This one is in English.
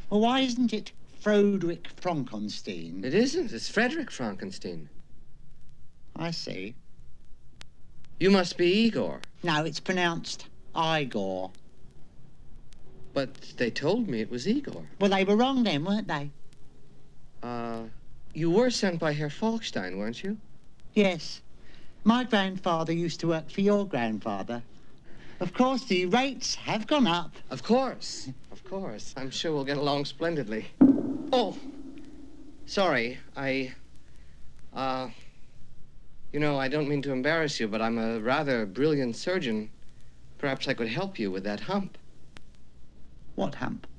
Well, why isn't it Froderick Frankenstein? It isn't. It's Frederick Frankenstein. I see. You must be Igor. No, it's pronounced Igor. But they told me it was Igor. Well, they were wrong then, weren't they? You were sent by Herr Falkstein, weren't you? Yes. My grandfather used to work for your grandfather. Of course, the rates have gone up. Of course. Of course. I'm sure we'll get along splendidly. Oh, sorry. You know, I don't mean to embarrass you, but I'm a rather brilliant surgeon. Perhaps I could help you with that hump. What hump?